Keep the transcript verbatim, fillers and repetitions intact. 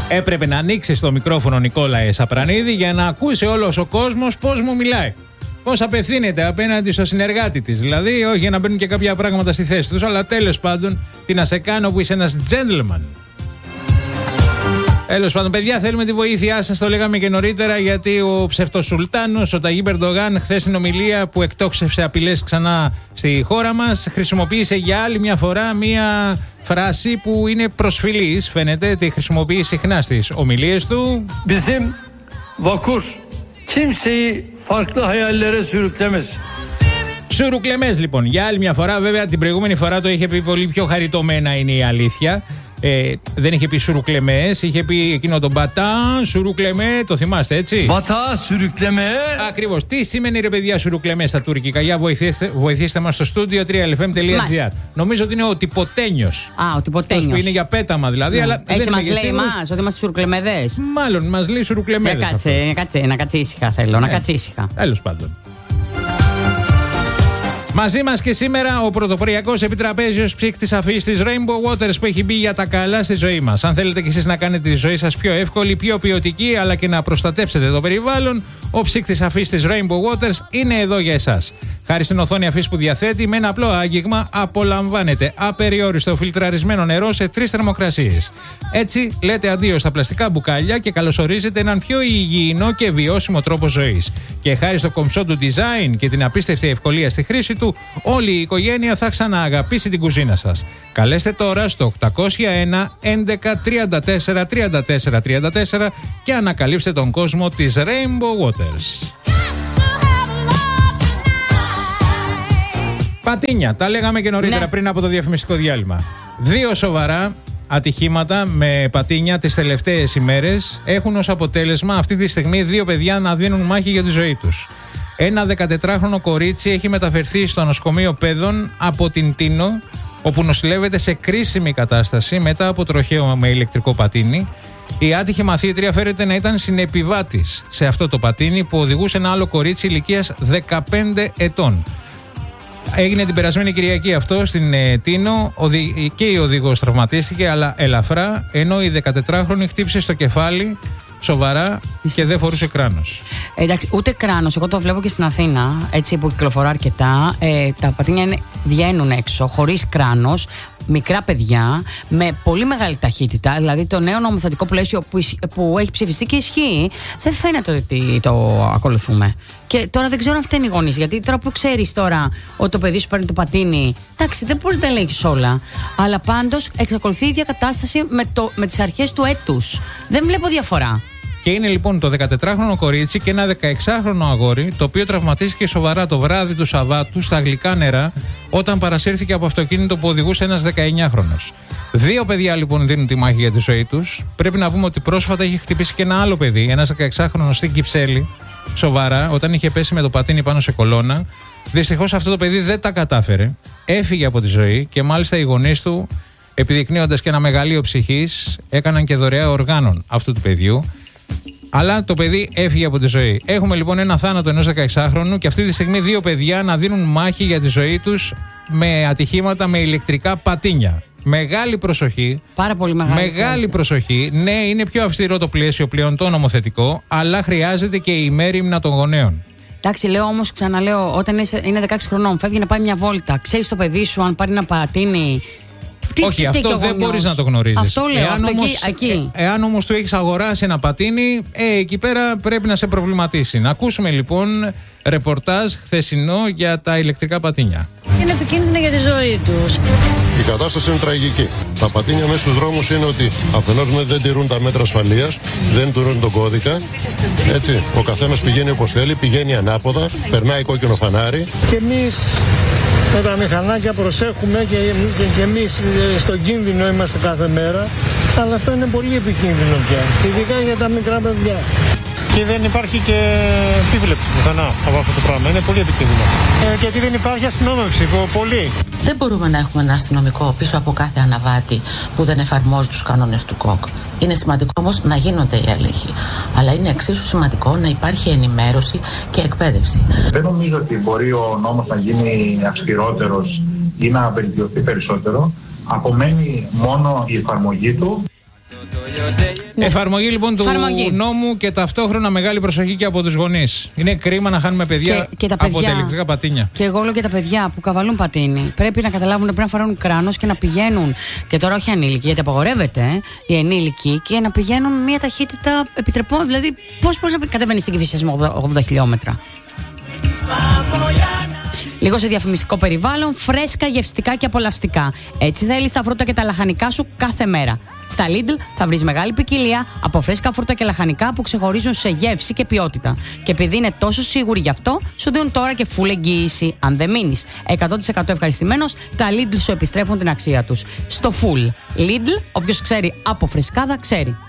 Έπρεπε να ανοίξει το μικρόφωνο Νικόλαε Σαπρανίδη για να ακούσει όλος ο κόσμος πώς μου μιλάει. Πώς απευθύνεται απέναντι στο συνεργάτη της. Δηλαδή, όχι για να μπαίνουν και κάποια πράγματα στη θέση τους, αλλά τέλος πάντων, τι να σε κάνω που είσαι ένας gentleman. Τέλος πάντων, παιδιά, θέλουμε τη βοήθειά σας. Το λέγαμε και νωρίτερα, γιατί ο ψευτοσουλτάνος, ο Ταγίπ Ερντογάν, χθες στην ομιλία που εκτόξευσε απειλές ξανά στη χώρα μας, χρησιμοποίησε για άλλη μια φορά μια φράση που είναι προσφυλής. Φαίνεται τη χρησιμοποιεί συχνά στις ομιλίες του. Bizim vakur kimseyi farklı hayallere sürüklemesin. Σουρουκλεμές λοιπόν. Για άλλη μια φορά, βέβαια, την προηγούμενη φορά το είχε πει πολύ πιο χαριτωμένα, είναι η αλήθεια. Ε, δεν είχε πει σουρουκλεμές, είχε πει εκείνο τον μπατά, σουρουκλεμέ, το θυμάστε έτσι. Μπατά, σουρουκλεμέ. Ακριβώς. Τι σημαίνει ρε παιδιά σουρουκλεμέ στα τουρκικά? Για βοηθήστε, βοηθήστε μας στο στούντιο τρία ελ εφ εμ τελεία τζι άρ. Νομίζω ότι είναι ο τυποτένιος. Α, ο τυποτένιος. Που είναι για πέταμα δηλαδή. Ναι. Αλλά έτσι μας λέει εμάς, ότι είμαστε σουρουκλεμέδες. Μάλλον μας λέει σουρουκλεμέδες. Να κάτσε, κάτσε, να κάτσε ήσυχα θέλω, να κάτσε ήσυχα. Τέλος πάντων. Μαζί μας και σήμερα ο πρωτοποριακός επιτραπέζιος ψύκτης αφής της Rainbow Waters που έχει μπει για τα καλά στη ζωή μας. Αν θέλετε κι εσείς να κάνετε τη ζωή σας πιο εύκολη, πιο ποιοτική, αλλά και να προστατέψετε το περιβάλλον, ο ψύκτης αφής της Rainbow Waters είναι εδώ για εσάς. Χάρη στην οθόνη αφής που διαθέτει, με ένα απλό άγγιγμα απολαμβάνετε απεριόριστο φιλτραρισμένο νερό σε τρεις θερμοκρασίες. Έτσι, λέτε αντίο στα πλαστικά μπουκάλια και καλωσορίζετε έναν πιο υγιεινό και βιώσιμο τρόπο ζωής. Και χάρη στο κομψό του design και την απίστευτη ευκολία στη χρήση του, όλη η οικογένεια θα ξανααγαπήσει την κουζίνα σας. Καλέστε τώρα στο οκτακόσια ένα έντεκα τριάντα τέσσερα τριάντα τέσσερα τριάντα τέσσερα και ανακαλύψτε τον κόσμο της Rainbow Waters. Πατίνια, τα λέγαμε και νωρίτερα, ναι, πριν από το διαφημιστικό διάλειμμα. Δύο σοβαρά ατυχήματα με πατίνια τις τελευταίες ημέρες έχουν ως αποτέλεσμα αυτή τη στιγμή δύο παιδιά να δίνουν μάχη για τη ζωή τους. Ένα δεκατετράχρονο κορίτσι έχει μεταφερθεί στο νοσοκομείο Παιδών από την Τίνο, όπου νοσηλεύεται σε κρίσιμη κατάσταση μετά από τροχαίο με ηλεκτρικό πατίνι. Η άτυχη μαθήτρια φέρεται να ήταν συνεπιβάτης σε αυτό το πατίνι που οδηγούσε ένα άλλο κορίτσι ηλικίας δεκαπέντε ετών. Έγινε την περασμένη Κυριακή αυτό στην ε, Τίνο και η οδηγός τραυματίστηκε, αλλά ελαφρά, ενώ η δεκατετράχρονη χτύπησε στο κεφάλι σοβαρά και δεν φορούσε κράνος. Εντάξει, ούτε κράνος. Εγώ το βλέπω και στην Αθήνα, έτσι που κυκλοφορώ αρκετά. Ε, τα πατίνια είναι, βγαίνουν έξω χωρίς κράνος, μικρά παιδιά, με πολύ μεγάλη ταχύτητα. Δηλαδή το νέο νομοθετικό πλαίσιο που, που έχει ψηφιστεί και ισχύει, δεν φαίνεται ότι το ακολουθούμε. Και τώρα δεν ξέρω αν φταίνει οι γονείς. Γιατί τώρα που ξέρεις τώρα ότι το παιδί σου παίρνει το πατίνι, εντάξει, δεν μπορείς να τα ελέγχεις όλα. Αλλά πάντως εξακολουθεί η ίδια κατάσταση με, το, με τις αρχές του έτους. Δεν βλέπω διαφορά. Και είναι λοιπόν το δεκατετράχρονο κορίτσι και ένα δεκαεξάχρονο αγόρι, το οποίο τραυματίστηκε σοβαρά το βράδυ του Σαββάτου στα γλυκά νερά, όταν παρασύρθηκε από αυτοκίνητο που οδηγούσε ένας δεκαεννιάχρονος. Δύο παιδιά λοιπόν δίνουν τη μάχη για τη ζωή τους. Πρέπει να πούμε ότι πρόσφατα είχε χτυπήσει και ένα άλλο παιδί, ένας δεκαεξάχρονος στην Κυψέλη, σοβαρά, όταν είχε πέσει με το πατίνι πάνω σε κολόνα. Δυστυχώς αυτό το παιδί δεν τα κατάφερε. Έφυγε από τη ζωή και μάλιστα οι γονείς του, επιδεικνύοντας και ένα μεγαλείο ψυχής, έκαναν και δωρεά οργάνων αυτού του παιδιού. Αλλά το παιδί έφυγε από τη ζωή. Έχουμε λοιπόν ένα θάνατο ενός δεκαεξάχρονου και αυτή τη στιγμή δύο παιδιά να δίνουν μάχη για τη ζωή τους με ατυχήματα με ηλεκτρικά πατίνια. Μεγάλη προσοχή. Πάρα πολύ μεγάλη. Μεγάλη προσοχή. Ναι, είναι πιο αυστηρό το πλαίσιο πλέον το νομοθετικό, αλλά χρειάζεται και η μέριμνα των γονέων. Εντάξει, λέω όμως, ξαναλέω, όταν είναι δεκαέξι χρονών, φεύγει να πάει μια βόλτα. Ξέρεις το παιδί σου αν πάρει ένα πατίνι. Τι, όχι, τι, αυτό δεν μπορείς να το γνωρίζεις. Αυτό λέω, εάν αυτό όμως, εκεί, εκεί. Ε, εάν όμως του έχεις αγοράσει ένα πατίνι, ε, εκεί πέρα πρέπει να σε προβληματίσει. Να ακούσουμε λοιπόν ρεπορτάζ χθεσινό για τα ηλεκτρικά πατίνια. Είναι επικίνδυνο για τη ζωή τους. Η κατάσταση είναι τραγική. Τα πατίνια μέσα στους δρόμους είναι ότι αφενός δεν τηρούν τα μέτρα ασφαλείας, δεν τηρούν τον κώδικα. Έτσι, ο καθένας πηγαίνει όπως θέλει, πηγαίνει ανάποδα, περνάει κόκκινο φανάρι. Και εμείς με τα μηχανάκια προσέχουμε και, και, και εμείς στον κίνδυνο είμαστε κάθε μέρα. Αλλά αυτό είναι πολύ επικίνδυνο πια, ειδικά για τα μικρά παιδιά. Και δεν υπάρχει και επίβλεψη πουθενά από αυτό το πράγμα. Είναι πολύ επικίνδυνο. Ε, γιατί δεν υπάρχει αστυνόμευση, πολύ. Δεν μπορούμε να έχουμε ένα αστυνομικό πίσω από κάθε αναβάτη που δεν εφαρμόζει τους κανόνες του ΚΟΚ. Είναι σημαντικό όμως να γίνονται οι έλεγχοι. Αλλά είναι εξίσου σημαντικό να υπάρχει ενημέρωση και εκπαίδευση. Δεν νομίζω ότι μπορεί ο νόμος να γίνει αυστηρότερος ή να βελτιωθεί περισσότερο. Απομένει μόνο η εφαρμογή του. Ναι. Εφαρμογή λοιπόν του Εφαρμογή. νόμου και ταυτόχρονα μεγάλη προσοχή και από τους γονείς. Είναι κρίμα να χάνουμε παιδιά, και, και τα παιδιά από τα ηλεκτρικά πατίνια. Και εγώ λέω και τα παιδιά που καβαλούν πατίνι. Πρέπει να καταλάβουν ότι πρέπει να φοράνε κράνος και να πηγαίνουν. Και τώρα όχι ανήλικοι, γιατί απαγορεύεται ε, οι ενήλικοι, και να πηγαίνουν με μια ταχύτητα επιτρεπόμενη. Δηλαδή, πώς μπορεί να κατεβαίνει στην Κηφισιά με ογδόντα χιλιόμετρα. Λίγο σε διαφημιστικό περιβάλλον, φρέσκα, γευστικά και απολαυστικά. Έτσι θέλεις τα φρούτα και τα λαχανικά σου κάθε μέρα. Στα Lidl θα βρεις μεγάλη ποικιλία από φρέσκα φρούτα και λαχανικά που ξεχωρίζουν σε γεύση και ποιότητα. Και επειδή είναι τόσο σίγουροι γι' αυτό, σου δίνουν τώρα και full εγγύηση. Αν δεν μείνεις εκατό τοις εκατό ευχαριστημένος, τα Lidl σου επιστρέφουν την αξία τους. Στο full Lidl, όποιος ξέρει από φρεσκάδα ξέρει.